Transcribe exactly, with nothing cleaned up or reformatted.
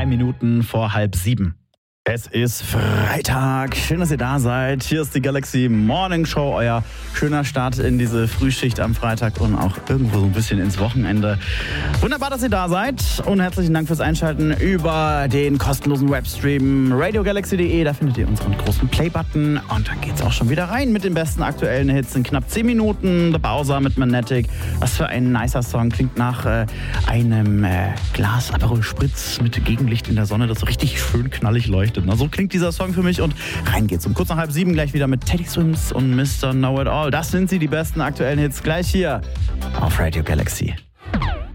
drei Minuten vor halb sieben. Es ist Freitag. Schön, dass ihr da seid. Hier ist die Galaxy Morning Show, euer schöner Start in diese Frühschicht am Freitag und auch irgendwo so ein bisschen ins Wochenende. Wunderbar, dass ihr da seid und herzlichen Dank fürs Einschalten über den kostenlosen Webstream radio galaxy punkt de. Da findet ihr unseren großen Play-Button und dann geht's auch schon wieder rein mit den besten aktuellen Hits in knapp zehn Minuten. The Bowser mit Magnetic. Was für ein nicer Song. Klingt nach äh, einem äh, Glas Aperol Spritz mit Gegenlicht in der Sonne, das so richtig schön knallig leuchtet. Na, so klingt dieser Song für mich und rein geht's. Um kurz nach halb sieben gleich wieder mit Teddy Swims und Mister Know It All. Das sind sie, die besten aktuellen Hits, gleich hier auf Radio Galaxy.